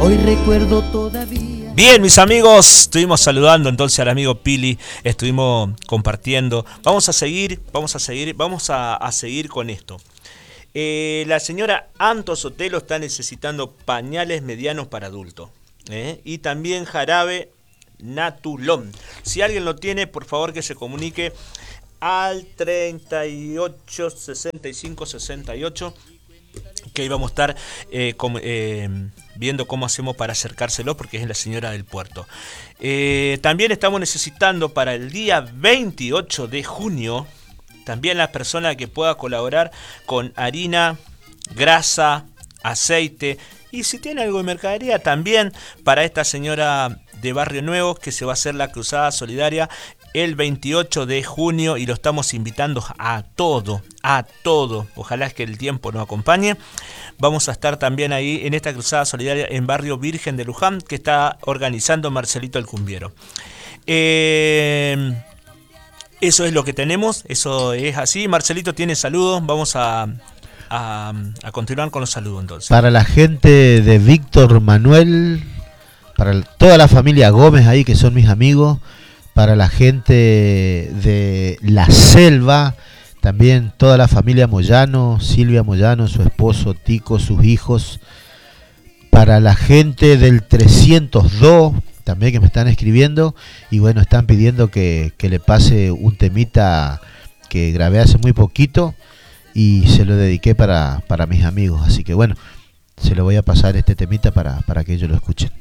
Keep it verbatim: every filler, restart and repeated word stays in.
Hoy recuerdo todavía. Bien, mis amigos, estuvimos saludando entonces al amigo Pili, estuvimos compartiendo. Vamos a seguir, vamos a seguir, vamos a, a seguir con esto. Eh, la señora Anto Sotelo está necesitando pañales medianos para adultos, ¿eh? Y también jarabe Natulón. Si alguien lo tiene, por favor que se comunique al treinta y ocho sesenta y cinco sesenta y ocho, que íbamos a estar eh, com, eh, viendo cómo hacemos para acercárselo, porque es la señora del puerto. Eh, también estamos necesitando para el día veintiocho de junio, también la persona que pueda colaborar con harina, grasa, aceite, y si tiene algo de mercadería también para esta señora de Barrio Nuevo, que se va a hacer la cruzada solidaria el veintiocho de junio, y lo estamos invitando a todo, a todo. Ojalá es que el tiempo nos acompañe. Vamos a estar también ahí en esta cruzada solidaria en Barrio Virgen de Luján, que está organizando Marcelito el Cumbiero. Eh, eso es lo que tenemos, eso es así. Marcelito tiene saludos, vamos a, a, a continuar con los saludos entonces. Para la gente de Víctor Manuel, para el, toda la familia Gómez ahí, que son mis amigos, para la gente de La Selva, también toda la familia Moyano, Silvia Moyano, su esposo Tico, sus hijos, para la gente del trescientos dos, también que me están escribiendo, y bueno, están pidiendo que, que le pase un temita que grabé hace muy poquito y se lo dediqué para, para mis amigos, así que bueno, se lo voy a pasar este temita para, para que ellos lo escuchen.